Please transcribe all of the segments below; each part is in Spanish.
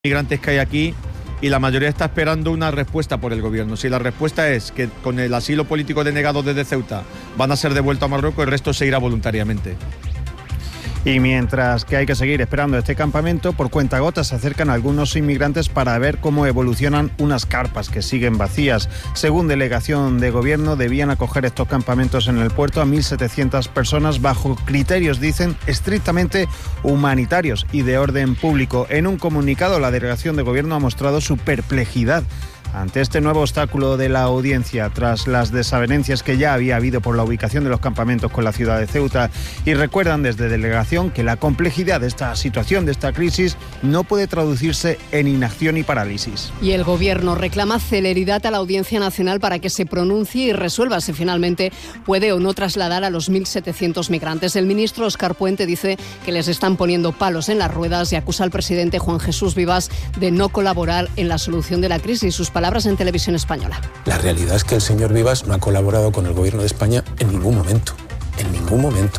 migrantes que hay aquí y la mayoría está esperando una respuesta por el gobierno. Si la respuesta es que con el asilo político denegado desde Ceuta van a ser devueltos a Marruecos, el resto se irá voluntariamente. Y mientras que hay que seguir esperando este campamento, por cuentagotas se acercan algunos inmigrantes para ver cómo evolucionan unas carpas que siguen vacías. Según delegación de gobierno, debían acoger estos campamentos en el puerto a 1.700 personas bajo criterios, dicen, estrictamente humanitarios y de orden público. En un comunicado, la delegación de gobierno ha mostrado su perplejidad ante este nuevo obstáculo de la audiencia, tras las desavenencias que ya había habido por la ubicación de los campamentos con la ciudad de Ceuta, y recuerdan desde delegación que la complejidad de esta situación, de esta crisis, no puede traducirse en inacción y parálisis. Y el Gobierno reclama celeridad a la Audiencia Nacional para que se pronuncie y resuelva si finalmente puede o no trasladar a los 1.700 migrantes. El ministro Óscar Puente dice que les están poniendo palos en las ruedas y acusa al presidente Juan Jesús Vivas de no colaborar en la solución de la crisis. Sus palabras en Televisión Española. La realidad es que el señor Vivas no ha colaborado con el Gobierno de España en ningún momento. En ningún momento.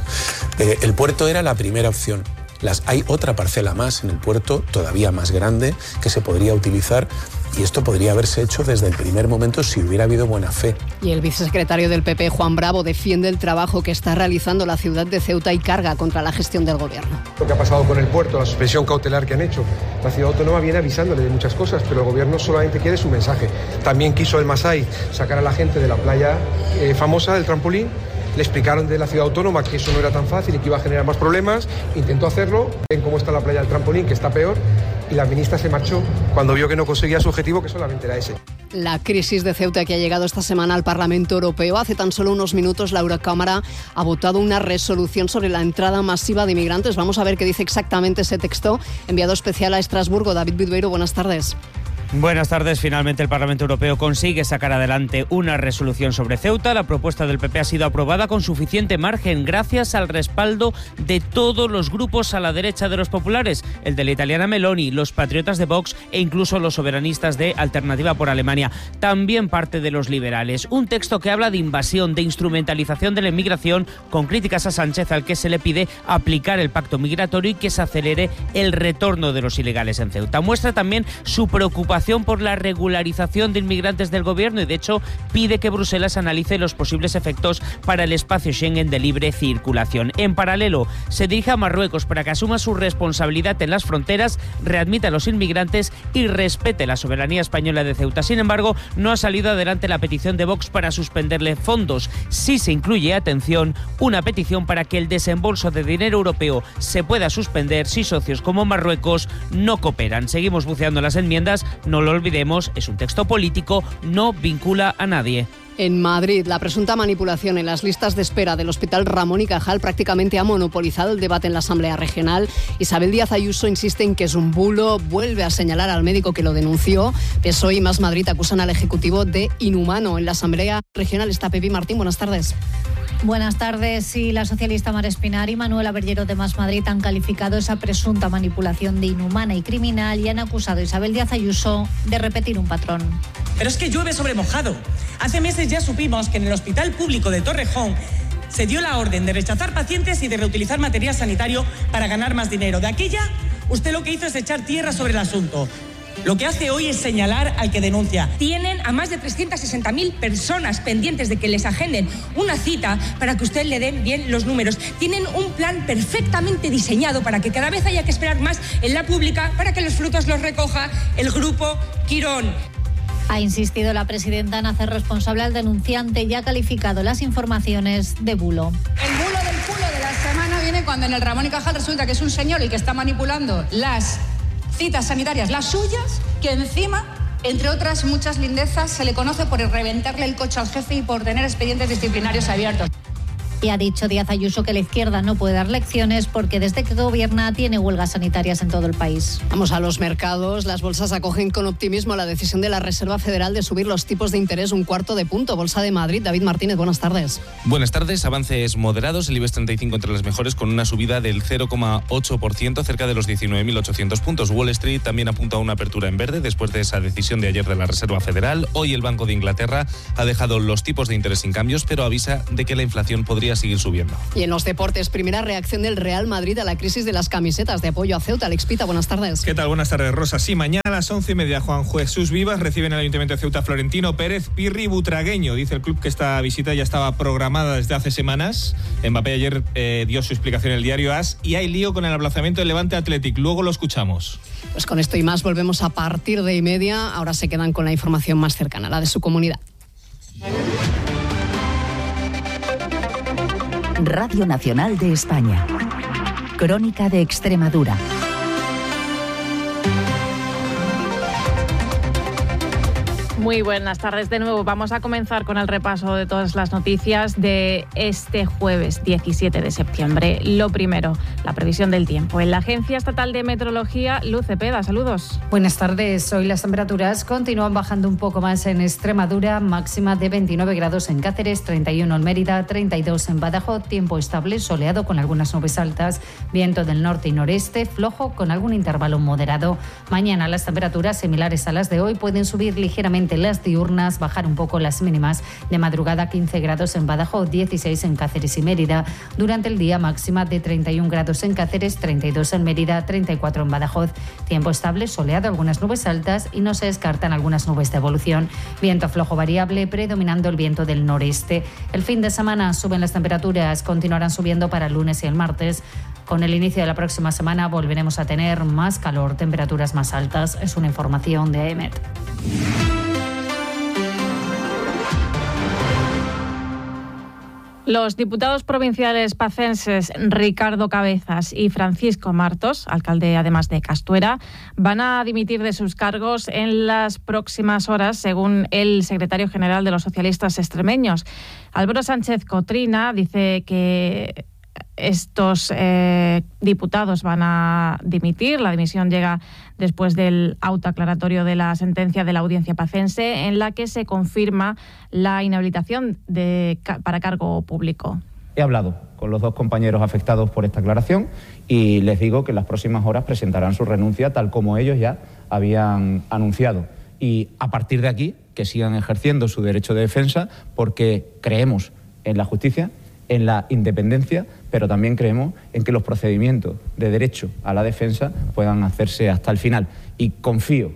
El puerto era la primera opción. Hay otra parcela más en el puerto, todavía más grande, que se podría utilizar. Y esto podría haberse hecho desde el primer momento si hubiera habido buena fe. Y el vicesecretario del PP, Juan Bravo, defiende el trabajo que está realizando la ciudad de Ceuta y carga contra la gestión del gobierno. Lo que ha pasado con el puerto, la suspensión cautelar que han hecho. La ciudad autónoma viene avisándole de muchas cosas, pero el gobierno solamente quiere su mensaje. También quiso el Masai sacar a la gente de la playa famosa del trampolín. Le explicaron de la ciudad autónoma que eso no era tan fácil y que iba a generar más problemas. Intentó hacerlo. Ven cómo está la playa del trampolín, que está peor. Y la ministra se marchó cuando vio que no conseguía su objetivo, que solamente era ese. La crisis de Ceuta que ha llegado esta semana al Parlamento Europeo. Hace tan solo unos minutos la Eurocámara ha votado una resolución sobre la entrada masiva de inmigrantes. Vamos a ver qué dice exactamente ese texto. Enviado especial a Estrasburgo, David Bilbeiro, buenas tardes. Buenas tardes. Finalmente el Parlamento Europeo consigue sacar adelante una resolución sobre Ceuta. La propuesta del PP ha sido aprobada con suficiente margen gracias al respaldo de todos los grupos a la derecha de los populares, el de la italiana Meloni, los patriotas de Vox e incluso los soberanistas de Alternativa por Alemania. También parte de los liberales. Un texto que habla de invasión, de instrumentalización de la inmigración, con críticas a Sánchez, al que se le pide aplicar el pacto migratorio y que se acelere el retorno de los ilegales en Ceuta. Muestra también su preocupación por la regularización de inmigrantes del gobierno y de hecho pide que Bruselas analice los posibles efectos para el espacio Schengen de libre circulación. En paralelo, se dirige a Marruecos para que asuma su responsabilidad en las fronteras, readmita a los inmigrantes y respete la soberanía española de Ceuta. Sin embargo, no ha salido adelante la petición de Vox para suspenderle fondos. Sí se incluye, atención, una petición para que el desembolso de dinero europeo se pueda suspender si socios como Marruecos no cooperan. Seguimos buceando las enmiendas. No lo olvidemos, es un texto político, no vincula a nadie. En Madrid, la presunta manipulación en las listas de espera del Hospital Ramón y Cajal prácticamente ha monopolizado el debate en la Asamblea Regional. Isabel Díaz Ayuso insiste en que es un bulo, vuelve a señalar al médico que lo denunció. PSOE y Más Madrid acusan al Ejecutivo de inhumano. En la Asamblea Regional está Pepi Martín, buenas tardes. Buenas tardes. Sí, la socialista Mar Espinar y Manuel Aberllero de Más Madrid han calificado esa presunta manipulación de inhumana y criminal y han acusado a Isabel Díaz Ayuso de repetir un patrón. Pero es que llueve sobre mojado. Hace meses ya supimos que en el Hospital Público de Torrejón se dio la orden de rechazar pacientes y de reutilizar material sanitario para ganar más dinero. De aquella, usted lo que hizo es echar tierra sobre el asunto. Lo que hace hoy es señalar al que denuncia. Tienen a más de 360.000 personas pendientes de que les agenden una cita para que usted le den bien los números. Tienen un plan perfectamente diseñado para que cada vez haya que esperar más en la pública para que los frutos los recoja el grupo Quirón. Ha insistido la presidenta en hacer responsable al denunciante y ha calificado las informaciones de bulo. El bulo del culo de la semana viene cuando en el Ramón y Cajal resulta que es un señor el que está manipulando las citas sanitarias, las suyas, que encima, entre otras muchas lindezas, se le conoce por reventarle el coche al jefe y por tener expedientes disciplinarios abiertos. Y ha dicho Díaz Ayuso que la izquierda no puede dar lecciones porque desde que gobierna tiene huelgas sanitarias en todo el país. Vamos a los mercados. Las bolsas acogen con optimismo la decisión de la Reserva Federal de subir los tipos de interés 1/4 punto. Bolsa de Madrid, David Martínez, buenas tardes. Buenas tardes. Avances moderados. El IBEX 35 entre las mejores con una subida del 0,8%, cerca de los 19.800 puntos. Wall Street también apunta a una apertura en verde después de esa decisión de ayer de la Reserva Federal. Hoy el Banco de Inglaterra ha dejado los tipos de interés sin cambios, pero avisa de que la inflación podría podría seguir subiendo. Y en los deportes, primera reacción del Real Madrid a la crisis de las camisetas de apoyo a Ceuta. Alex Pita, buenas tardes. ¿Qué tal? Buenas tardes, Rosa. Sí, mañana a las 11:30 Juan Jesús Vivas recibe en el Ayuntamiento de Ceuta Florentino Pérez Pirri Butragueño. Dice el club que esta visita ya estaba programada desde hace semanas. Mbappé ayer dio su explicación en el diario AS y hay lío con el aplazamiento del Levante Athletic. Luego lo escuchamos. Pues con esto y más volvemos a partir de 1:30. Ahora se quedan con la información más cercana, la de su comunidad. Radio Nacional de España. Crónica de Extremadura. Muy buenas tardes de nuevo. Vamos a comenzar con el repaso de todas las noticias de este jueves 17 de septiembre. Lo primero, la previsión del tiempo. En la Agencia Estatal de Meteorología, Luz Cepeda, saludos. Buenas tardes. Hoy las temperaturas continúan bajando un poco más en Extremadura, máxima de 29 grados en Cáceres, 31 en Mérida, 32 en Badajoz, tiempo estable, soleado con algunas nubes altas, viento del norte y noreste, flojo con algún intervalo moderado. Mañana las temperaturas similares a las de hoy pueden subir ligeramente las diurnas, bajar un poco las mínimas. De madrugada 15 grados en Badajoz, 16 en Cáceres y Mérida. Durante el día máxima de 31 grados en Cáceres, 32 en Mérida, 34 en Badajoz. Tiempo estable, soleado, algunas nubes altas y no se descartan algunas nubes de evolución. Viento flojo variable, predominando el viento del noreste. El fin de semana suben las temperaturas, continuarán subiendo para el lunes y el martes. Con el inicio de la próxima semana volveremos a tener más calor, temperaturas más altas. Es una información de AEMET. Los diputados provinciales pacenses Ricardo Cabezas y Francisco Martos, alcalde además de Castuera, van a dimitir de sus cargos en las próximas horas, según el secretario general de los socialistas extremeños. Álvaro Sánchez Cotrina dice que estos diputados van a dimitir. La dimisión llega después del auto aclaratorio de la sentencia de la Audiencia Pacense, en la que se confirma la inhabilitación para cargo público. He hablado con los dos compañeros afectados por esta aclaración y les digo que en las próximas horas presentarán su renuncia, tal como ellos ya habían anunciado. Y a partir de aquí, que sigan ejerciendo su derecho de defensa, porque creemos en la justicia, en la independencia, pero también creemos en que los procedimientos de derecho a la defensa puedan hacerse hasta el final. Y confío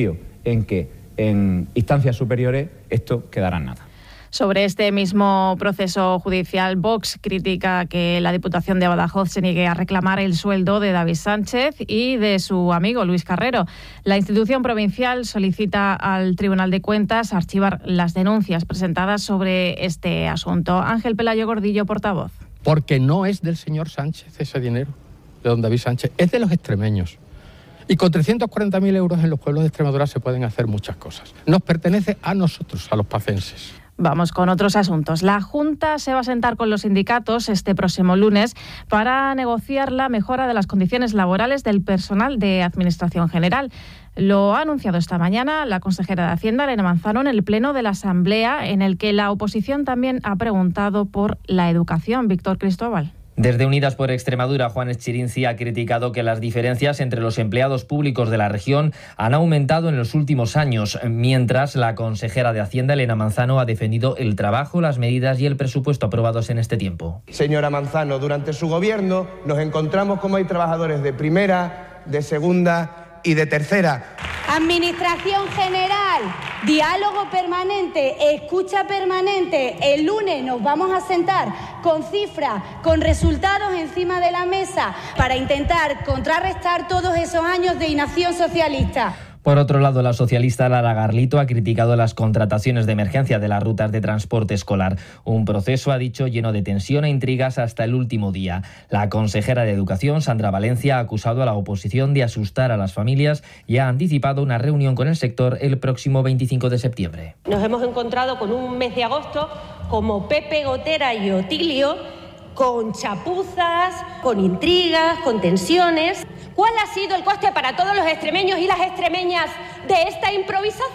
en que en instancias superiores esto quedará en nada. Sobre este mismo proceso judicial, Vox critica que la Diputación de Badajoz se niegue a reclamar el sueldo de David Sánchez y de su amigo Luis Carrero. La institución provincial solicita al Tribunal de Cuentas archivar las denuncias presentadas sobre este asunto. Ángel Pelayo Gordillo, portavoz. Porque no es del señor Sánchez ese dinero, de don David Sánchez, es de los extremeños. Y con 340.000 euros en los pueblos de Extremadura se pueden hacer muchas cosas. Nos pertenece a nosotros, a los pacenses. Vamos con otros asuntos. La Junta se va a sentar con los sindicatos este próximo lunes para negociar la mejora de las condiciones laborales del personal de Administración General. Lo ha anunciado esta mañana la consejera de Hacienda, Elena Manzano, en el pleno de la Asamblea, en el que la oposición también ha preguntado por la educación. Víctor Cristóbal. Desde Unidas por Extremadura, Juan Eschirinci ha criticado que las diferencias entre los empleados públicos de la región han aumentado en los últimos años, mientras la consejera de Hacienda, Elena Manzano, ha defendido el trabajo, las medidas y el presupuesto aprobados en este tiempo. Señora Manzano, durante su gobierno nos encontramos como hay trabajadores de primera, de segunda y de tercera. Administración General, diálogo permanente, escucha permanente. El lunes nos vamos a sentar con cifras, con resultados encima de la mesa para intentar contrarrestar todos esos años de inacción socialista. Por otro lado, la socialista Lara Garlito ha criticado las contrataciones de emergencia de las rutas de transporte escolar. Un proceso, ha dicho, lleno de tensión e intrigas hasta el último día. La consejera de Educación, Sandra Valencia, ha acusado a la oposición de asustar a las familias y ha anticipado una reunión con el sector el próximo 25 de septiembre. Nos hemos encontrado con un mes de agosto como Pepe Gotera y Otilio, con chapuzas, con intrigas, con tensiones. ¿Cuál ha sido el coste para todos los extremeños y las extremeñas de esta improvisación?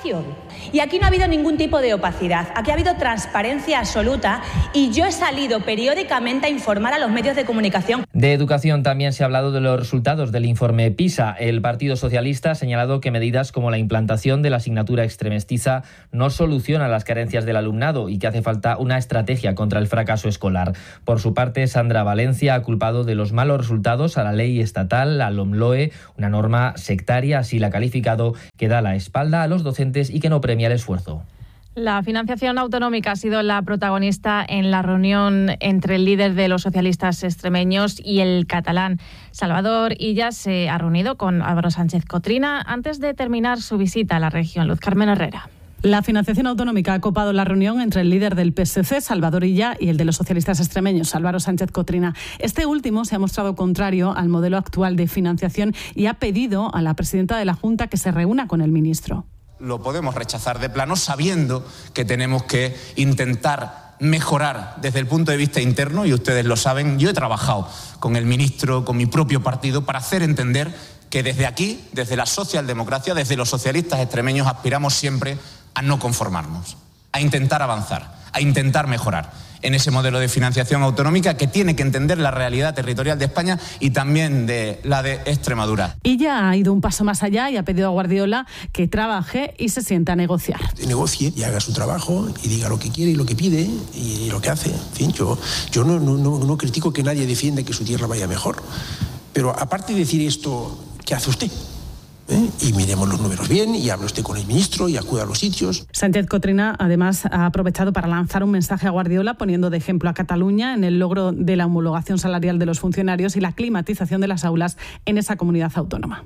Y aquí no ha habido ningún tipo de opacidad, aquí ha habido transparencia absoluta y yo he salido periódicamente a informar a los medios de comunicación. De educación también se ha hablado de los resultados del informe PISA. El Partido Socialista ha señalado que medidas como la implantación de la asignatura extremestiza no solucionan las carencias del alumnado y que hace falta una estrategia contra el fracaso escolar. Por su parte, Sandra Valencia ha culpado de los malos resultados a la ley estatal, la LOMLOE, una norma sectaria, así la ha calificado, que da la espalda a los docentes y que no premia el esfuerzo. La financiación autonómica ha sido la protagonista en la reunión entre el líder de los socialistas extremeños y el catalán. Salvador Illa se ha reunido con Álvaro Sánchez Cotrina antes de terminar su visita a la región. Luz Carmen Herrera. La financiación autonómica ha copado la reunión entre el líder del PSC, Salvador Illa, y el de los socialistas extremeños, Álvaro Sánchez Cotrina. Este último se ha mostrado contrario al modelo actual de financiación y ha pedido a la presidenta de la Junta que se reúna con el ministro. Lo podemos rechazar de plano sabiendo que tenemos que intentar mejorar desde el punto de vista interno, y ustedes lo saben, yo he trabajado con el ministro, con mi propio partido, para hacer entender que desde aquí, desde la socialdemocracia, desde los socialistas extremeños, aspiramos siempre a no conformarnos, a intentar avanzar, a intentar mejorar en ese modelo de financiación autonómica que tiene que entender la realidad territorial de España y también de la de Extremadura. Y ya ha ido un paso más allá y ha pedido a Guardiola que trabaje y se sienta a negociar. Negocie y haga su trabajo y diga lo que quiere y lo que pide y lo que hace. En fin, yo no critico que nadie defienda que su tierra vaya mejor, pero aparte de decir esto, ¿qué hace usted? Y miremos los números bien y hable usted con el ministro y acuda a los sitios. Sánchez Cotrina además ha aprovechado para lanzar un mensaje a Guardiola poniendo de ejemplo a Cataluña en el logro de la homologación salarial de los funcionarios y la climatización de las aulas en esa comunidad autónoma.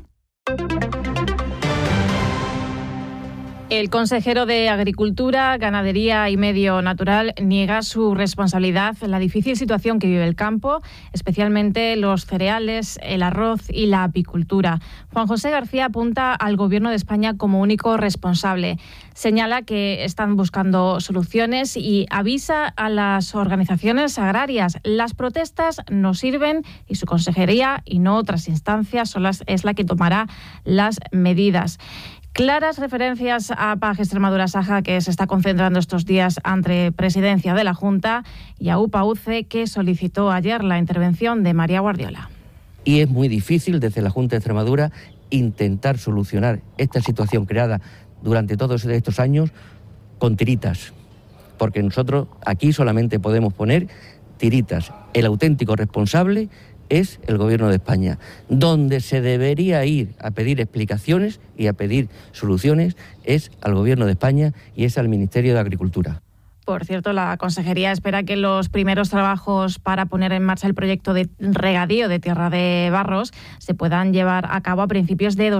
El consejero de Agricultura, Ganadería y Medio Natural niega su responsabilidad en la difícil situación que vive el campo, especialmente los cereales, el arroz y la apicultura. Juan José García apunta al Gobierno de España como único responsable. Señala que están buscando soluciones y avisa a las organizaciones agrarias. Las protestas no sirven y su consejería y no otras instancias es la que tomará las medidas. Claras referencias a PAG Extremadura Saja, que se está concentrando estos días ante presidencia de la Junta, y a UPA-UCE, que solicitó ayer la intervención de María Guardiola. Y es muy difícil desde la Junta de Extremadura intentar solucionar esta situación creada durante todos estos años con tiritas, porque nosotros aquí solamente podemos poner tiritas. El auténtico responsable es el Gobierno de España. Donde se debería ir a pedir explicaciones y a pedir soluciones es al Gobierno de España y es al Ministerio de Agricultura. Por cierto, la Consejería espera que los primeros trabajos para poner en marcha el proyecto de regadío de Tierra de Barros se puedan llevar a cabo a principios de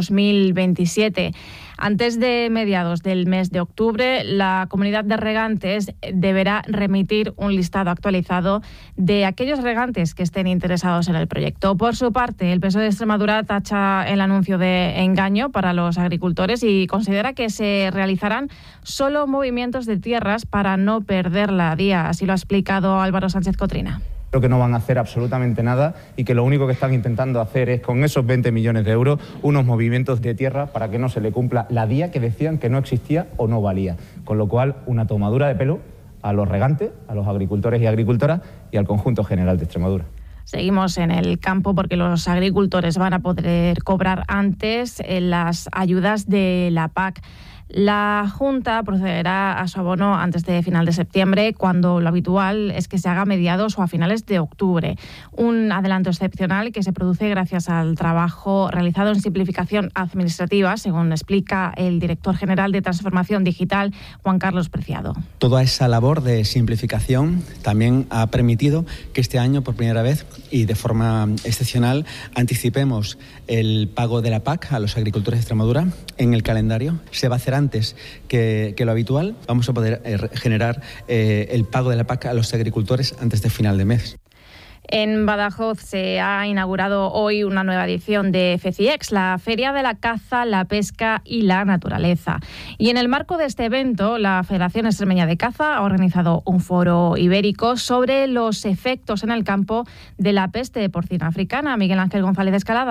2027. Antes de mediados del mes de octubre, la Comunidad de Regantes deberá remitir un listado actualizado de aquellos regantes que estén interesados en el proyecto. Por su parte, el PSOE de Extremadura tacha el anuncio de engaño para los agricultores y considera que se realizarán solo movimientos de tierras para no perder la día. Así lo ha explicado Álvaro Sánchez Cotrina. Creo que no van a hacer absolutamente nada y que lo único que están intentando hacer es, con esos 20 millones de euros, unos movimientos de tierra para que no se le cumpla la día que decían que no existía o no valía. Con lo cual, una tomadura de pelo a los regantes, a los agricultores y agricultoras y al conjunto general de Extremadura. Seguimos en el campo porque los agricultores van a poder cobrar antes las ayudas de la PAC. La Junta procederá a su abono antes de final de septiembre, cuando lo habitual es que se haga a mediados o a finales de octubre. Un adelanto excepcional que se produce gracias al trabajo realizado en simplificación administrativa, según explica el director general de Transformación Digital, Juan Carlos Preciado. Toda esa labor de simplificación también ha permitido que este año, por primera vez y de forma excepcional, anticipemos el pago de la PAC a los agricultores de Extremadura en el calendario. Se va a hacer antes que lo habitual. Vamos a poder generar el pago de la PAC a los agricultores antes de final de mes. En Badajoz se ha inaugurado hoy una nueva edición de FECIEX, la Feria de la Caza, la Pesca y la Naturaleza. Y en el marco de este evento, la Federación Extremeña de Caza ha organizado un foro ibérico sobre los efectos en el campo de la peste porcina africana. Miguel Ángel González de Escalada.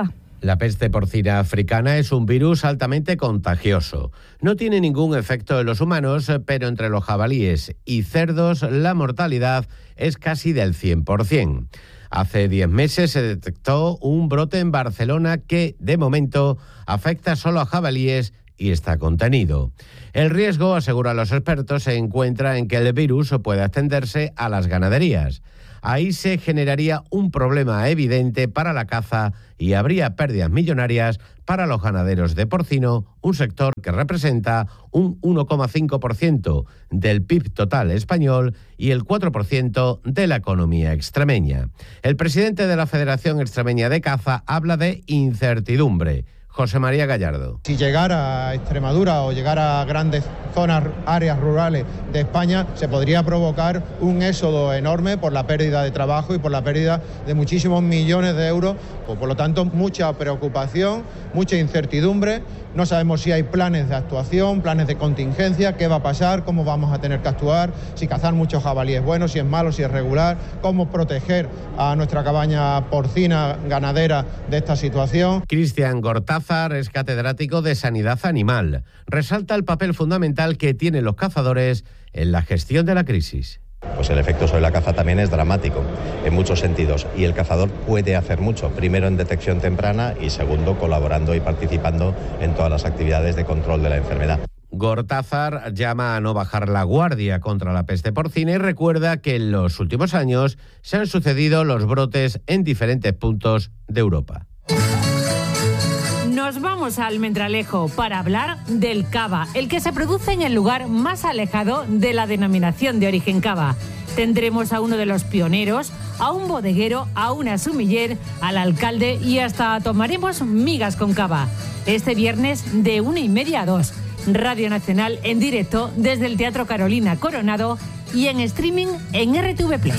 La peste porcina africana es un virus altamente contagioso. No tiene ningún efecto en los humanos, pero entre los jabalíes y cerdos la mortalidad es casi del 100%. Hace 10 meses se detectó un brote en Barcelona que, de momento, afecta solo a jabalíes y está contenido. El riesgo, aseguran los expertos, se encuentra en que el virus pueda extenderse a las ganaderías. Ahí se generaría un problema evidente para la caza y habría pérdidas millonarias para los ganaderos de porcino, un sector que representa un 1,5% del PIB total español y el 4% de la economía extremeña. El presidente de la Federación Extremeña de Caza habla de incertidumbre. José María Gallardo. Si llegara a Extremadura o llegara a grandes zonas, áreas rurales de España, se podría provocar un éxodo enorme por la pérdida de trabajo y por la pérdida de muchísimos millones de euros. Por lo tanto, mucha preocupación, mucha incertidumbre. No sabemos si hay planes de actuación, planes de contingencia, qué va a pasar, cómo vamos a tener que actuar, si cazar muchos jabalíes es bueno, si es malo, si es regular, cómo proteger a nuestra cabaña porcina ganadera de esta situación. Cristian Gortázar es catedrático de Sanidad Animal. Resalta el papel fundamental que tienen los cazadores en la gestión de la crisis. Pues el efecto sobre la caza también es dramático en muchos sentidos y el cazador puede hacer mucho, primero en detección temprana y segundo colaborando y participando en todas las actividades de control de la enfermedad. Gortázar llama a no bajar la guardia contra la peste porcina y recuerda que en los últimos años se han sucedido los brotes en diferentes puntos de Europa. Nos vamos a Almendralejo para hablar del cava, el que se produce en el lugar más alejado de la denominación de origen cava. Tendremos a uno de los pioneros, a un bodeguero, a una sumiller, al alcalde y hasta tomaremos migas con cava. Este viernes de 1:30 a 2. Radio Nacional en directo desde el Teatro Carolina Coronado y en streaming en RTV Play.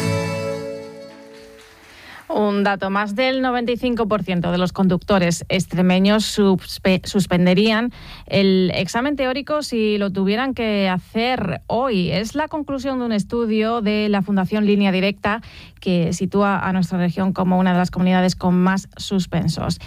Un dato, más del 95% de los conductores extremeños suspenderían el examen teórico si lo tuvieran que hacer hoy. Es la conclusión de un estudio de la Fundación Línea Directa que sitúa a nuestra región como una de las comunidades con más suspensos.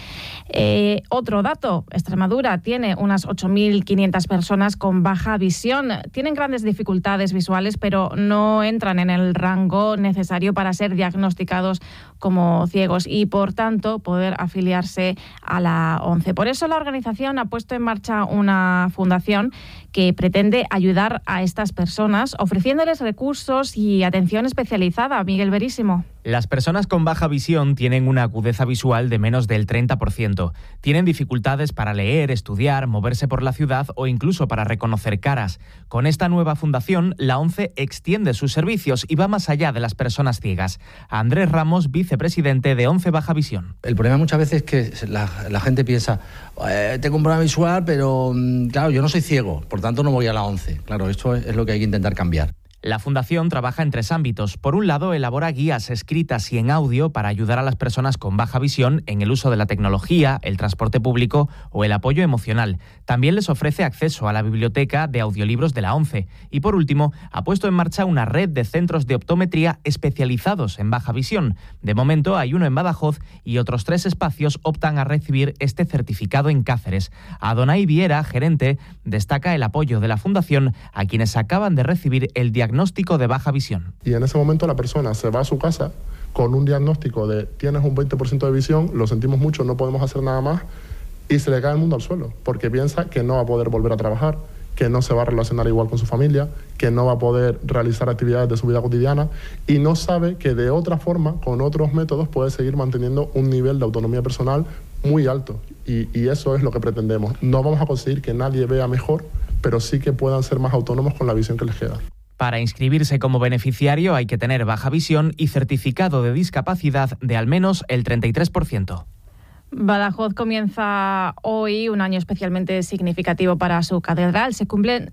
Otro dato, Extremadura tiene unas 8.500 personas con baja visión. Tienen grandes dificultades visuales, pero no entran en el rango necesario para ser diagnosticados como ciegos y, por tanto, poder afiliarse a la ONCE. Por eso la organización ha puesto en marcha una fundación que pretende ayudar a estas personas, ofreciéndoles recursos y atención especializada. Miguel Verísimo. Las personas con baja visión tienen una agudeza visual de menos del 30%. Tienen dificultades para leer, estudiar, moverse por la ciudad o incluso para reconocer caras. Con esta nueva fundación, la ONCE extiende sus servicios y va más allá de las personas ciegas. Andrés Ramos, vicepresidente de ONCE Baja Visión. El problema muchas veces es que la gente piensa, tengo un problema visual, pero claro, yo no soy ciego, por tanto no voy a la ONCE. Claro, esto es lo que hay que intentar cambiar. La Fundación trabaja en 3 ámbitos. Por un lado, elabora guías escritas y en audio para ayudar a las personas con baja visión en el uso de la tecnología, el transporte público o el apoyo emocional. También les ofrece acceso a la biblioteca de audiolibros de la ONCE. Y por último, ha puesto en marcha una red de centros de optometría especializados en baja visión. De momento hay uno en Badajoz y otros 3 espacios optan a recibir este certificado en Cáceres. Adonai Viera, gerente, destaca el apoyo de la Fundación a quienes acaban de recibir el diagnóstico de baja visión. Y en ese momento la persona se va a su casa con un diagnóstico de tienes un 20% de visión, lo sentimos mucho, no podemos hacer nada más, y se le cae el mundo al suelo, porque piensa que no va a poder volver a trabajar, que no se va a relacionar igual con su familia, que no va a poder realizar actividades de su vida cotidiana y no sabe que de otra forma, con otros métodos, puede seguir manteniendo un nivel de autonomía personal muy alto. Y eso es lo que pretendemos. No vamos a conseguir que nadie vea mejor, pero sí que puedan ser más autónomos con la visión que les queda. Para inscribirse como beneficiario hay que tener baja visión y certificado de discapacidad de al menos el 33%. Badajoz comienza hoy un año especialmente significativo para su catedral. Se cumplen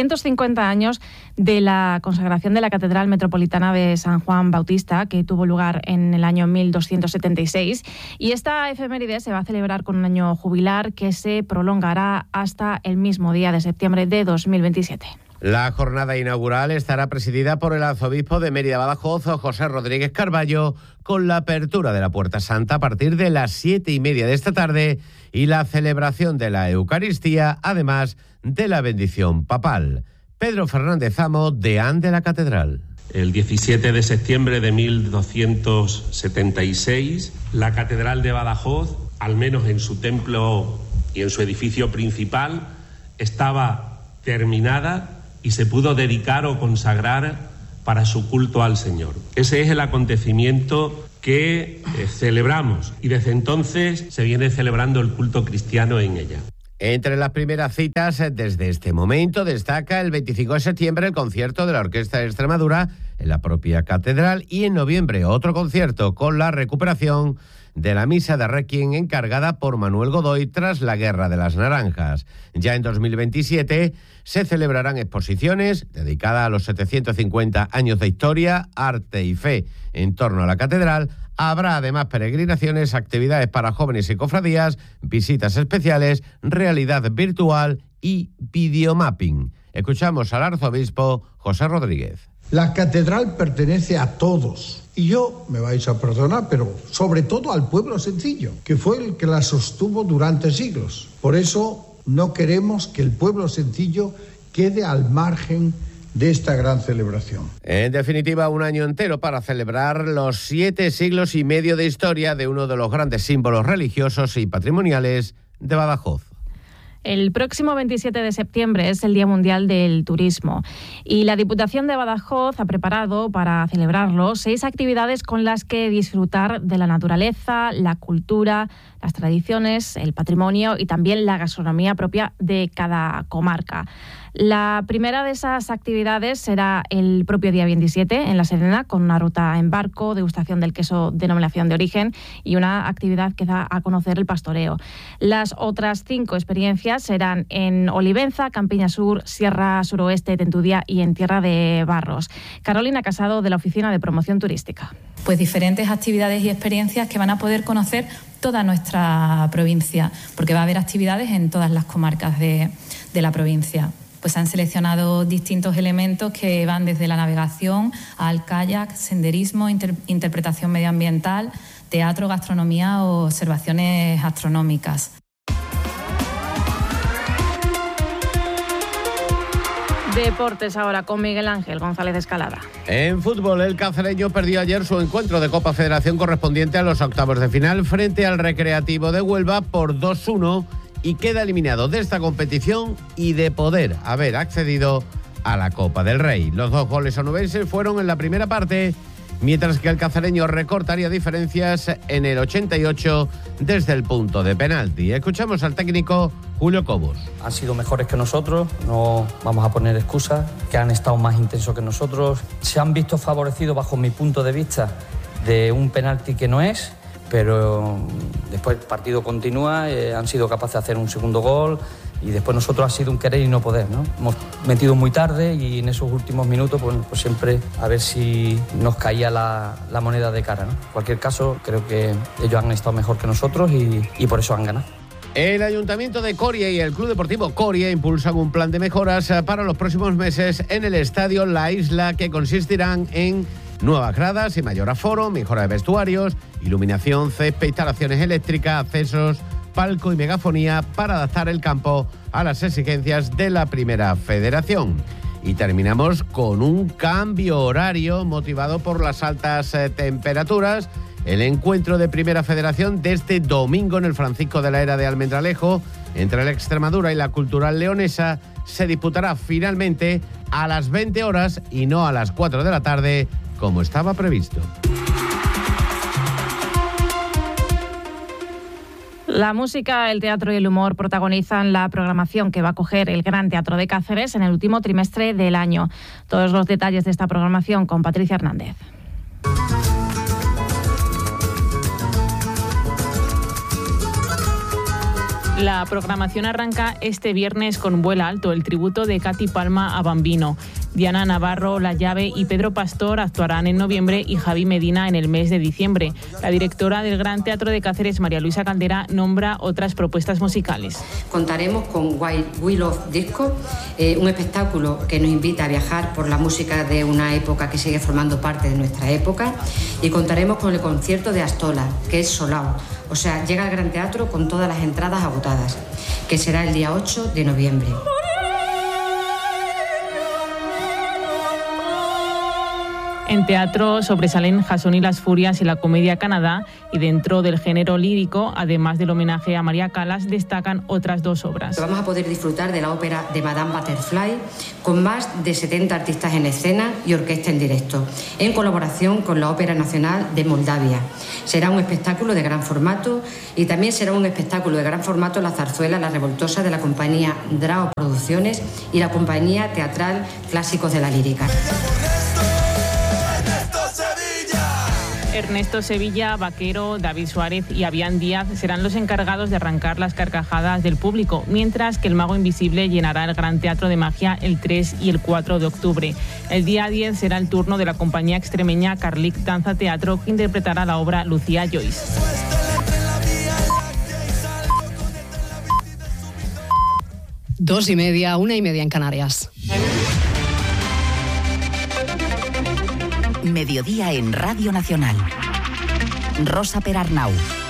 750 años de la consagración de la Catedral Metropolitana de San Juan Bautista, que tuvo lugar en el año 1276. Y esta efeméride se va a celebrar con un año jubilar que se prolongará hasta el mismo día de septiembre de 2027. La jornada inaugural estará presidida por el arzobispo de Mérida-Badajoz, José Rodríguez Carballo, con la apertura de la Puerta Santa a partir de las 7:30 de esta tarde y la celebración de la Eucaristía, además de la bendición papal. Pedro Fernández Amo, deán de la Catedral. El 17 de septiembre de 1276, la Catedral de Badajoz, al menos en su templo y en su edificio principal, estaba terminada y se pudo dedicar o consagrar para su culto al Señor. Ese es el acontecimiento que celebramos y desde entonces se viene celebrando el culto cristiano en ella. Entre las primeras citas desde este momento destaca el 25 de septiembre el concierto de la Orquesta de Extremadura en la propia catedral y en noviembre otro concierto con la recuperación de la misa de Requiem encargada por Manuel Godoy tras la Guerra de las Naranjas. Ya en 2027 se celebrarán exposiciones dedicadas a los 750 años de historia, arte y fe en torno a la catedral. Habrá además peregrinaciones, actividades para jóvenes y cofradías, visitas especiales, realidad virtual y videomapping. Escuchamos al arzobispo José Rodríguez. La catedral pertenece a todos. Y yo, me vais a perdonar, pero sobre todo al pueblo sencillo, que fue el que la sostuvo durante siglos. Por eso no queremos que el pueblo sencillo quede al margen de esta gran celebración. En definitiva, un año entero para celebrar los 7 siglos y medio de historia de uno de los grandes símbolos religiosos y patrimoniales de Badajoz. El próximo 27 de septiembre es el Día Mundial del Turismo y la Diputación de Badajoz ha preparado para celebrarlo 6 actividades con las que disfrutar de la naturaleza, la cultura, las tradiciones, el patrimonio y también la gastronomía propia de cada comarca. La primera de esas actividades será el propio día 27 en La Serena, con una ruta en barco, degustación del queso denominación de origen y una actividad que da a conocer el pastoreo. Las otras 5 experiencias serán en Olivenza, Campiña Sur, Sierra Suroeste, Tentudía y en Tierra de Barros. Carolina Casado, de la Oficina de Promoción Turística. Pues diferentes actividades y experiencias que van a poder conocer toda nuestra provincia, porque va a haber actividades en todas las comarcas de la provincia. Pues han seleccionado distintos elementos que van desde la navegación al kayak, senderismo, interpretación medioambiental, teatro, gastronomía o observaciones astronómicas. Deportes ahora con Miguel Ángel González Escalada. En fútbol, el cacereño perdió ayer su encuentro de Copa Federación correspondiente a los octavos de final frente al Recreativo de Huelva por 2-1 y queda eliminado de esta competición y de poder haber accedido a la Copa del Rey. Los 2 goles onubenses fueron en la primera parte, mientras que el cacereño recortaría diferencias en el 88 desde el punto de penalti. Escuchamos al técnico Julio Cobos. Han sido mejores que nosotros, no vamos a poner excusas, que han estado más intensos que nosotros. Se han visto favorecidos, bajo mi punto de vista, de un penalti que no es, pero después el partido continúa, han sido capaces de hacer un segundo gol y después nosotros ha sido un querer y no poder, ¿no? Hemos metido muy tarde y en esos últimos minutos pues siempre a ver si nos caía la moneda de cara, ¿no? En cualquier caso, creo que ellos han estado mejor que nosotros y por eso han ganado. El Ayuntamiento de Coria y el Club Deportivo Coria impulsan un plan de mejoras para los próximos meses en el Estadio La Isla, que consistirán en nuevas gradas y mayor aforo, mejora de vestuarios, iluminación, césped, instalaciones eléctricas, accesos, palco y megafonía para adaptar el campo a las exigencias de la Primera Federación. Y terminamos con un cambio horario motivado por las altas temperaturas. El encuentro de Primera Federación de este domingo en el Francisco de la Era de Almendralejo entre la Extremadura y la Cultural Leonesa se disputará finalmente a las 20 horas y no a las 4 de la tarde como estaba previsto. La música, el teatro y el humor protagonizan la programación que va a acoger el Gran Teatro de Cáceres en el último trimestre del año. Todos los detalles de esta programación con Patricia Hernández. La programación arranca este viernes con Vuela Alto, el tributo de Katy Palma a Bambino. Diana Navarro, La Llave y Pedro Pastor actuarán en noviembre y Javi Medina en el mes de diciembre. La directora del Gran Teatro de Cáceres, María Luisa Caldera, nombra otras propuestas musicales. Contaremos con Wheel of Disco, un espectáculo que nos invita a viajar por la música de una época que sigue formando parte de nuestra época, y contaremos con el concierto de Astola, que es Solao. O sea, llega al Gran Teatro con todas las entradas agotadas, que será el día 8 de noviembre. En teatro sobresalen Jasón y las Furias y la Comedia Canadá, y dentro del género lírico, además del homenaje a María Callas, destacan otras dos obras. Vamos a poder disfrutar de la ópera de Madame Butterfly, con más de 70 artistas en escena y orquesta en directo, en colaboración con la Ópera Nacional de Moldavia. Será un espectáculo de gran formato, y también será un espectáculo de gran formato la zarzuela La Revoltosa de la compañía Drao Producciones y la compañía teatral Clásicos de la Lírica. Ernesto Sevilla, Vaquero, David Suárez y Avián Díaz serán los encargados de arrancar las carcajadas del público, mientras que el Mago Invisible llenará el Gran Teatro de Magia el 3 y el 4 de octubre. El día 10 será el turno de la compañía extremeña Carlic Danza Teatro, que interpretará la obra Lucía Joyce. Dos y media, 1:30 en Canarias. Mediodía en Radio Nacional. Rosa Perarnau.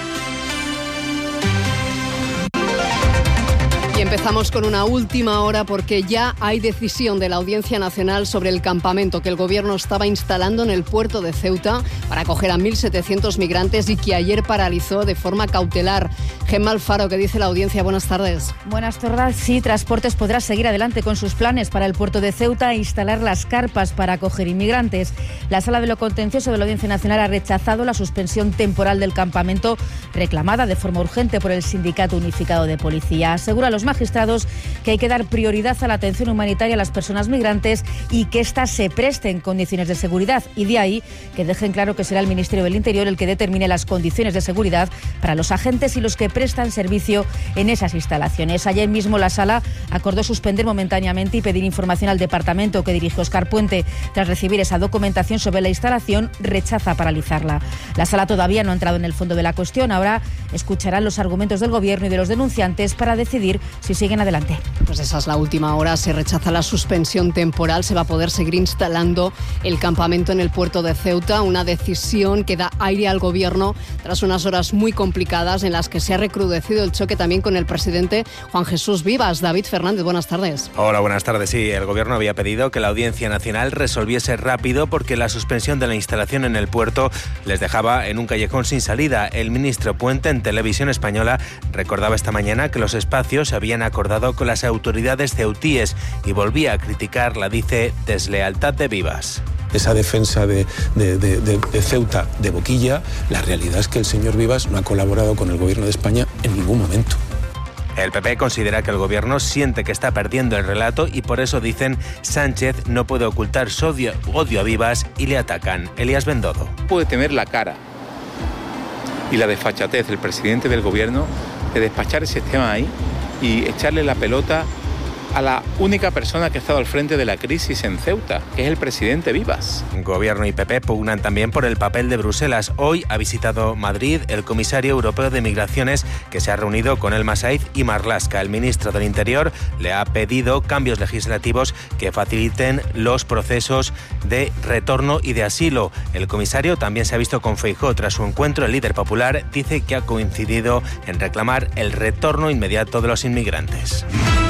Y empezamos con una última hora porque ya hay decisión de la Audiencia Nacional sobre el campamento que el Gobierno estaba instalando en el puerto de Ceuta para acoger a 1.700 migrantes y que ayer paralizó de forma cautelar. Gemma Alfaro, ¿qué dice la Audiencia? Buenas tardes. Buenas tardes. Sí, Transportes podrá seguir adelante con sus planes para el puerto de Ceuta e instalar las carpas para acoger inmigrantes. La Sala de lo Contencioso de la Audiencia Nacional ha rechazado la suspensión temporal del campamento reclamada de forma urgente por el Sindicato Unificado de Policía. Asegura a los magistrados que hay que dar prioridad a la atención humanitaria a las personas migrantes y que éstas se presten en condiciones de seguridad, y de ahí que dejen claro que será el Ministerio del Interior el que determine las condiciones de seguridad para los agentes y los que prestan servicio en esas instalaciones. Ayer mismo la Sala acordó suspender momentáneamente y pedir información al departamento que dirige Óscar Puente. Tras recibir esa documentación sobre la instalación, rechaza paralizarla. La Sala todavía no ha entrado en el fondo de la cuestión. Ahora escucharán los argumentos del Gobierno y de los denunciantes para decidir si siguen adelante. Pues esa es la última hora. Se rechaza la suspensión temporal. Se va a poder seguir instalando el campamento en el puerto de Ceuta. Una decisión que da aire al Gobierno tras unas horas muy complicadas en las que se ha recrudecido el choque también con el presidente Juan Jesús Vivas. David Fernández, buenas tardes. Hola, buenas tardes. Sí, el Gobierno había pedido que la Audiencia Nacional resolviese rápido porque la suspensión de la instalación en el puerto les dejaba en un callejón sin salida. El ministro Puente en Televisión Española recordaba esta mañana que los espacios se habían acordado con las autoridades ceutíes y volvía a criticar la, dice, deslealtad de Vivas. Esa defensa de Ceuta de boquilla, la realidad es que el señor Vivas no ha colaborado con el Gobierno de España en ningún momento. El PP considera que el Gobierno siente que está perdiendo el relato y por eso dicen Sánchez no puede ocultar su odio a Vivas y le atacan. Elías Bendodo. Puede tener la cara y la desfachatez del presidente del Gobierno de despachar ese tema ahí y echarle la pelota a la única persona que ha estado al frente de la crisis en Ceuta, que es el presidente Vivas. Gobierno y PP pugnan también por el papel de Bruselas. Hoy ha visitado Madrid el comisario europeo de Migraciones, que se ha reunido con Elma Saiz y Marlaska. El ministro del Interior le ha pedido cambios legislativos que faciliten los procesos de retorno y de asilo. El comisario también se ha visto con Feijóo tras su encuentro. El líder popular dice que ha coincidido en reclamar el retorno inmediato de los inmigrantes.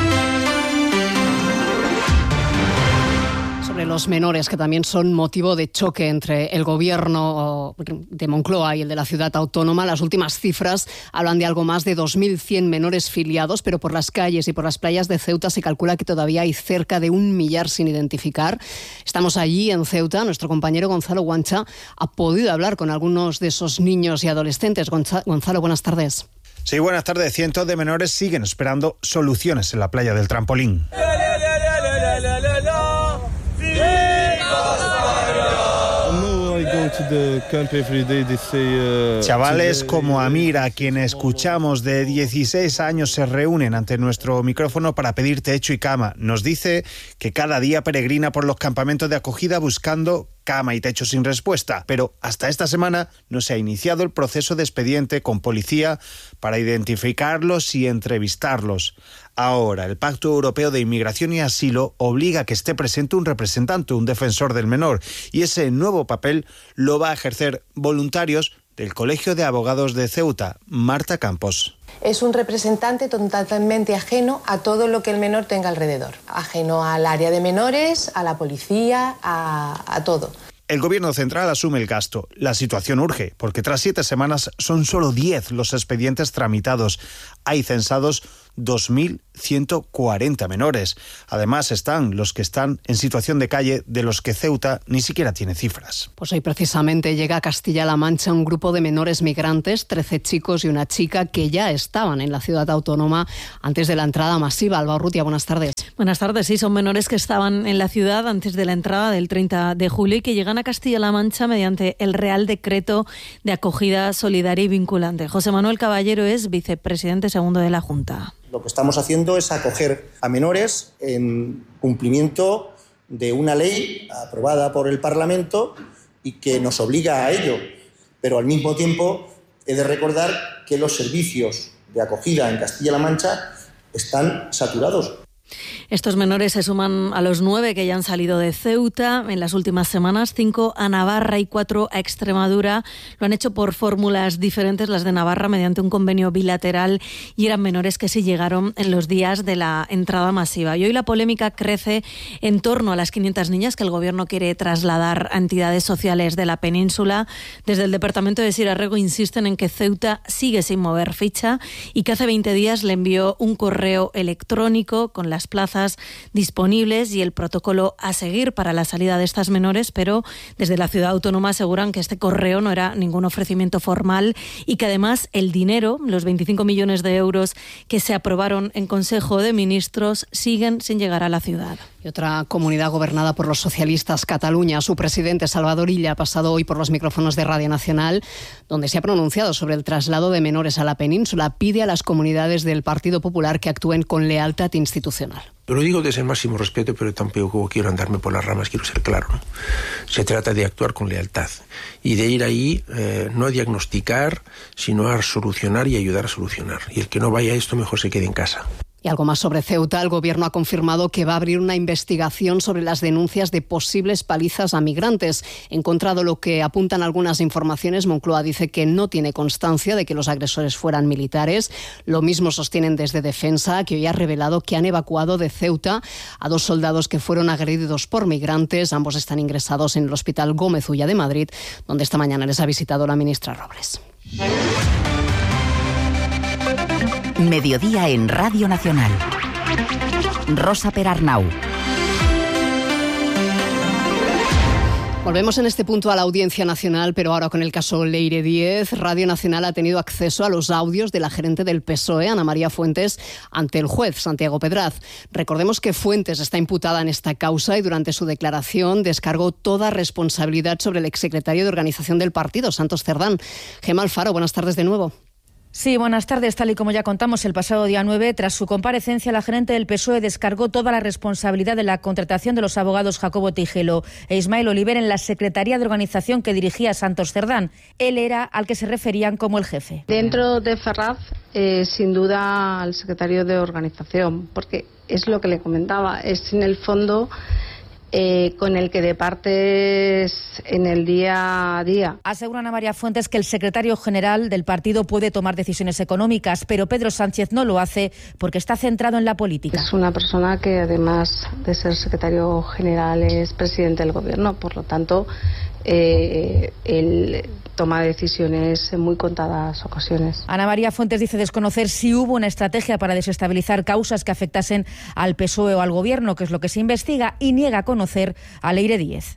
Sobre los menores, que también son motivo de choque entre el Gobierno de Moncloa y el de la ciudad autónoma. Las últimas cifras hablan de algo más de 2.100 menores filiados, pero por las calles y por las playas de Ceuta se calcula que todavía hay cerca de 1 millar sin identificar. Estamos allí en Ceuta. Nuestro compañero Gonzalo Guancha ha podido hablar con algunos de esos niños y adolescentes. Gonzalo, buenas tardes. Sí, buenas tardes. Cientos de menores siguen esperando soluciones en la playa del Trampolín. Chavales como Amir, a quien escuchamos, de 16 años, se reúnen ante nuestro micrófono para pedir techo y cama. Nos dice que cada día peregrina por los campamentos de acogida buscando cama y techo sin respuesta, pero hasta esta semana no se ha iniciado el proceso de expediente con policía para identificarlos y entrevistarlos. Ahora, el Pacto Europeo de Inmigración y Asilo obliga a que esté presente un representante, un defensor del menor, y ese nuevo papel lo va a ejercer voluntarios del Colegio de Abogados de Ceuta, Marta Campos. Es un representante totalmente ajeno a todo lo que el menor tenga alrededor, ajeno al área de menores, a la policía, a todo. El Gobierno central asume el gasto. La situación urge, porque tras 7 semanas son solo 10 los expedientes tramitados. Hay censados 2.140 menores. Además están los que están en situación de calle, de los que Ceuta ni siquiera tiene cifras. Pues hoy precisamente llega a Castilla-La Mancha un grupo de menores migrantes, 13 chicos y una chica que ya estaban en la ciudad autónoma antes de la entrada masiva. Alba Urrutia, buenas tardes. Buenas tardes, sí, son menores que estaban en la ciudad antes de la entrada del 30 de julio y que llegan a Castilla-La Mancha mediante el Real Decreto de Acogida Solidaria y Vinculante. José Manuel Caballero es vicepresidente segundo de la Junta. Lo que estamos haciendo es acoger a menores en cumplimiento de una ley aprobada por el Parlamento y que nos obliga a ello. Pero al mismo tiempo he de recordar que los servicios de acogida en Castilla-La Mancha están saturados. Estos menores se suman a los 9 que ya han salido de Ceuta en las últimas semanas, 5 a Navarra y 4 a Extremadura. Lo han hecho por fórmulas diferentes, las de Navarra mediante un convenio bilateral, y eran menores que sí llegaron en los días de la entrada masiva. Y hoy la polémica crece en torno a las 500 niñas que el Gobierno quiere trasladar a entidades sociales de la península. Desde el Departamento de Sirarrego insisten en que Ceuta sigue sin mover ficha y que hace 20 días le envió un correo electrónico con las plazas disponibles y el protocolo a seguir para la salida de estas menores, pero desde la ciudad autónoma aseguran que este correo no era ningún ofrecimiento formal y que además el dinero, los 25 millones de euros que se aprobaron en Consejo de Ministros, siguen sin llegar a la ciudad. Y otra comunidad gobernada por los socialistas, Cataluña. Su presidente, Salvador Illa, ha pasado hoy por los micrófonos de Radio Nacional, donde se ha pronunciado sobre el traslado de menores a la península. Pide a las comunidades del Partido Popular que actúen con lealtad institucional. Lo digo desde el máximo respeto, pero tampoco quiero andarme por las ramas, quiero ser claro, ¿no? Se trata de actuar con lealtad y de ir ahí no a diagnosticar, sino a solucionar y ayudar a solucionar. Y el que no vaya a esto, mejor se quede en casa. Y algo más sobre Ceuta. El Gobierno ha confirmado que va a abrir una investigación sobre las denuncias de posibles palizas a migrantes. En contra de lo que apuntan algunas informaciones, Moncloa dice que no tiene constancia de que los agresores fueran militares. Lo mismo sostienen desde Defensa, que hoy ha revelado que han evacuado de Ceuta a 2 soldados que fueron agredidos por migrantes. Ambos están ingresados en el Hospital Gómez Ulla de Madrid, donde esta mañana les ha visitado la ministra Robles. Mediodía en Radio Nacional. Rosa Perarnau. Volvemos en este punto a la Audiencia Nacional, pero ahora con el caso Leire Díez. Radio Nacional ha tenido acceso a los audios de la gerente del PSOE, Ana María Fuentes, ante el juez Santiago Pedraz. Recordemos que Fuentes está imputada en esta causa y durante su declaración descargó toda responsabilidad sobre el exsecretario de Organización del partido, Santos Cerdán. Gemma Alfaro, buenas tardes de nuevo. Sí, buenas tardes. Tal y como ya contamos el pasado día 9, tras su comparecencia, la gerente del PSOE descargó toda la responsabilidad de la contratación de los abogados Jacobo Tijelo e Ismael Oliver en la Secretaría de Organización que dirigía Santos Cerdán. Él era al que se referían como el jefe. Dentro de Ferraz, sin duda al secretario de Organización, porque es lo que le comentaba, es en el fondo con el que departes en el día a día. Asegura Ana María Fuentes que el secretario general del partido puede tomar decisiones económicas, pero Pedro Sánchez no lo hace porque está centrado en la política. Es una persona que además de ser secretario general es presidente del gobierno, por lo tanto él toma decisiones en muy contadas ocasiones. Ana María Fuentes dice desconocer si hubo una estrategia para desestabilizar causas que afectasen al PSOE o al gobierno, que es lo que se investiga, y niega conocer a Leire Díez.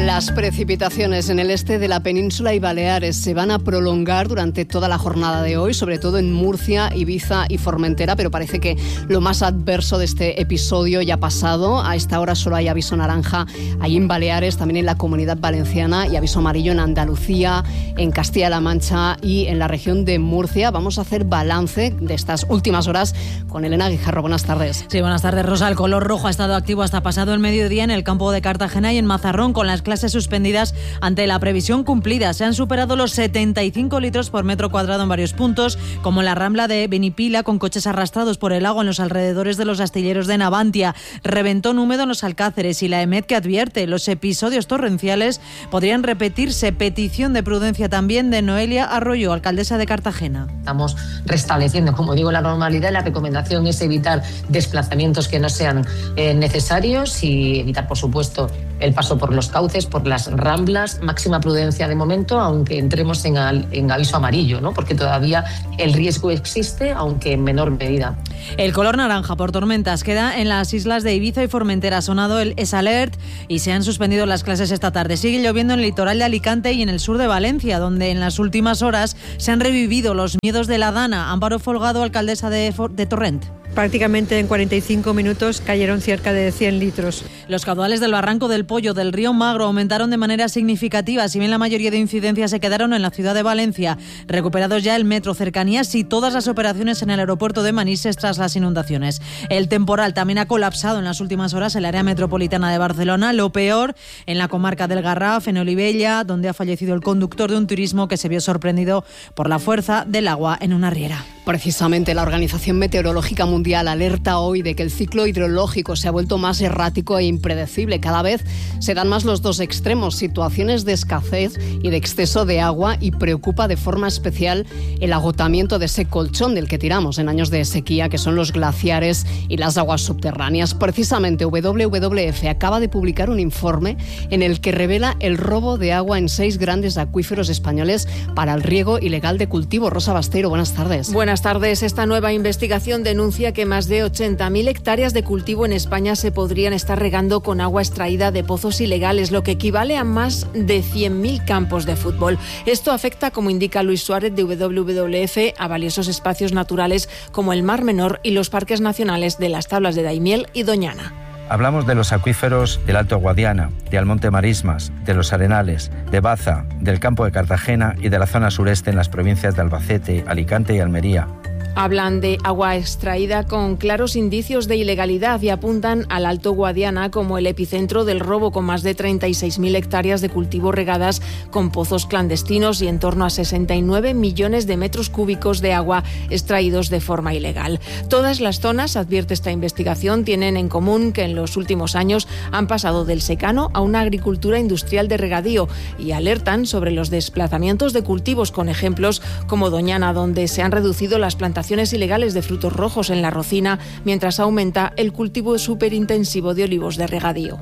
Las precipitaciones en el este de la península y Baleares se van a prolongar durante toda la jornada de hoy, sobre todo en Murcia, Ibiza y Formentera, pero parece que lo más adverso de este episodio ya ha pasado. A esta hora solo hay aviso naranja ahí en Baleares, también en la Comunidad Valenciana, y aviso amarillo en Andalucía, en Castilla-La Mancha y en la región de Murcia. Vamos a hacer balance de estas últimas horas con Elena Guijarro. Buenas tardes. Sí, buenas tardes, Rosa. El color rojo ha estado activo hasta pasado el mediodía en el campo de Cartagena y en Mazarrón, con las clases suspendidas ante la previsión cumplida. Se han superado los 75 litros por metro cuadrado en varios puntos, como la Rambla de Benipila, con coches arrastrados por el agua en los alrededores de los astilleros de Navantia. Reventón húmedo en los Alcáceres, y la EMET que advierte los episodios torrenciales podrían repetirse. Petición de prudencia también de Noelia Arroyo, alcaldesa de Cartagena. Estamos restableciendo, como digo, la normalidad. La recomendación es evitar desplazamientos que no sean necesarios y evitar, por supuesto, el paso por los cauces, por las ramblas. Máxima prudencia de momento, aunque entremos en aviso amarillo, ¿no? Porque todavía el riesgo existe, aunque en menor medida. El color naranja por tormentas queda en las islas de Ibiza y Formentera. Ha sonado el S-Alert y se han suspendido las clases esta tarde. Sigue lloviendo en el litoral de Alicante y en el sur de Valencia, donde en las últimas horas se han revivido los miedos de la Dana. Amparo Folgado, alcaldesa de Torrent. Prácticamente en 45 minutos cayeron cerca de 100 litros. Los caudales del Barranco del Pollo, del río Magro, aumentaron de manera significativa, si bien la mayoría de incidencias se quedaron en la ciudad de Valencia. Recuperados ya el metro, cercanías y todas las operaciones en el aeropuerto de Manises tras las inundaciones. El temporal también ha colapsado en las últimas horas el área metropolitana de Barcelona. Lo peor en la comarca del Garraf, en Olivella, donde ha fallecido el conductor de un turismo que se vio sorprendido por la fuerza del agua en una riera. Precisamente la Organización Meteorológica Mundial alerta hoy de que el ciclo hidrológico se ha vuelto más errático e impredecible. Cada vez se dan más los dos extremos, situaciones de escasez y de exceso de agua, y preocupa de forma especial el agotamiento de ese colchón del que tiramos en años de sequía, que son los glaciares y las aguas subterráneas. Precisamente WWF acaba de publicar un informe en el que revela el robo de agua en 6 grandes acuíferos españoles para el riego ilegal de cultivo. Rosa Bastero, buenas tardes. Buenas tardes. Esta nueva investigación denuncia que más de 80.000 hectáreas de cultivo en España se podrían estar regando con agua extraída de pozos ilegales, lo que equivale a más de 100.000 campos de fútbol. Esto afecta, como indica Luis Suárez de WWF, a valiosos espacios naturales como el Mar Menor y los parques nacionales de las Tablas de Daimiel y Doñana. Hablamos de los acuíferos del Alto Guadiana, de Almonte Marismas, de los Arenales, de Baza, del campo de Cartagena y de la zona sureste en las provincias de Albacete, Alicante y Almería. Hablan de agua extraída con claros indicios de ilegalidad y apuntan al Alto Guadiana como el epicentro del robo, con más de 36.000 hectáreas de cultivo regadas con pozos clandestinos y en torno a 69 millones de metros cúbicos de agua extraídos de forma ilegal. Todas las zonas, advierte esta investigación, tienen en común que en los últimos años han pasado del secano a una agricultura industrial de regadío, y alertan sobre los desplazamientos de cultivos, con ejemplos como Doñana, donde se han reducido las plantaciones ilegales de frutos rojos en la Rocina, mientras aumenta el cultivo superintensivo de olivos de regadío.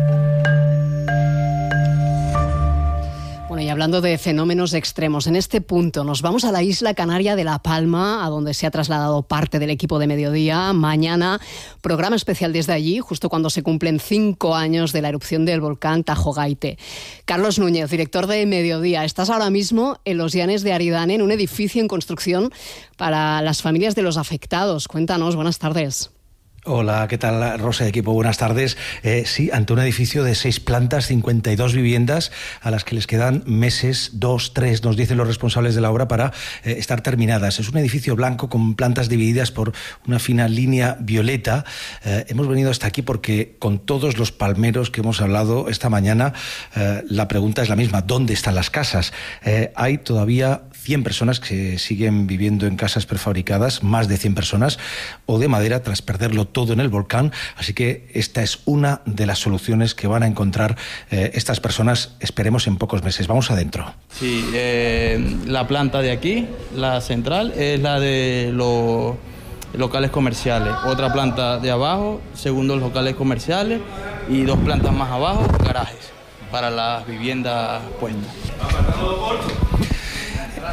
Bueno, y hablando de fenómenos extremos, en este punto nos vamos a la isla canaria de La Palma, a donde se ha trasladado parte del equipo de Mediodía. Mañana, programa especial desde allí, justo cuando se cumplen 5 años de la erupción del volcán Tajo Gaite. Carlos Núñez, director de Mediodía, estás ahora mismo en los Llanes de Aridane, en un edificio en construcción para las familias de los afectados. Cuéntanos, buenas tardes. Hola, ¿qué tal, Rosa, equipo? Buenas tardes. Sí, ante un edificio de 6 plantas, 52 viviendas, a las que les quedan meses, 2, 3, nos dicen los responsables de la obra, para estar terminadas. Es un edificio blanco con plantas divididas por una fina línea violeta. Hemos venido hasta aquí porque, con todos los palmeros que hemos hablado esta mañana, la pregunta es la misma: ¿dónde están las casas? Hay todavía 100 personas que siguen viviendo en casas prefabricadas, más de 100 personas, o de madera, tras perderlo todo en el volcán. Así que esta es una de las soluciones que van a encontrar estas personas, esperemos, en pocos meses. Vamos adentro. Sí, la planta de aquí, la central, es la de los locales comerciales. Otra planta de abajo, segundos locales comerciales, y 2 plantas más abajo, garajes para las viviendas puestas.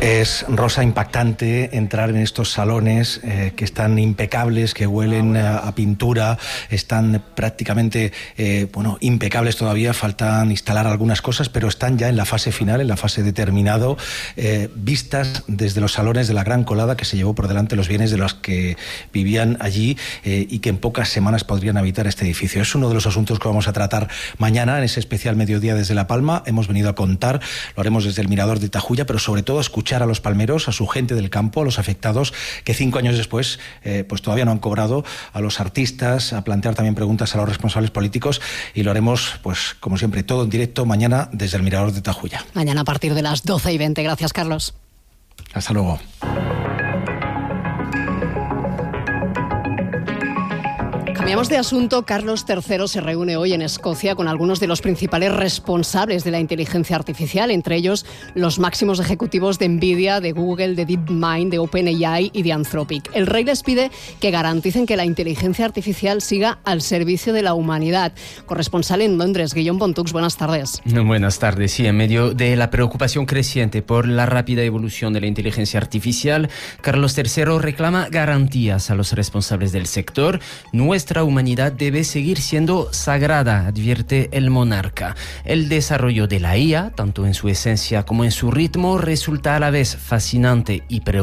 Es, Rosa, impactante entrar en estos salones que están impecables, que huelen a pintura, están prácticamente impecables todavía, faltan instalar algunas cosas, pero están ya en la fase final, en la fase de terminado, vistas desde los salones de la gran colada que se llevó por delante los bienes de los que vivían allí y que en pocas semanas podrían habitar este edificio. Es uno de los asuntos que vamos a tratar mañana en ese especial Mediodía desde La Palma. Hemos venido a contar, lo haremos desde el Mirador de Tajuya, pero sobre todo a escuchar a los palmeros, a su gente del campo, a los afectados que 5 años después pues todavía no han cobrado, a los artistas, a plantear también preguntas a los responsables políticos, y lo haremos, pues como siempre, todo en directo mañana desde el Mirador de Tajuya. Mañana a partir de las 12:20. Gracias, Carlos. Hasta luego. Cambiamos de asunto. Carlos III se reúne hoy en Escocia con algunos de los principales responsables de la inteligencia artificial, entre ellos los máximos ejecutivos de Nvidia, de Google, de DeepMind, de OpenAI y de Anthropic. El rey les pide que garanticen que la inteligencia artificial siga al servicio de la humanidad. Corresponsal en Londres, Guillaume Pontux, buenas tardes. Buenas tardes. Sí, en medio de la preocupación creciente por la rápida evolución de la inteligencia artificial, Carlos III reclama garantías a los responsables del sector. Nuestra humanidad debe seguir siendo sagrada, advierte el monarca. El desarrollo de la IA, tanto en su esencia como en su ritmo, resulta a la vez fascinante y preocupante.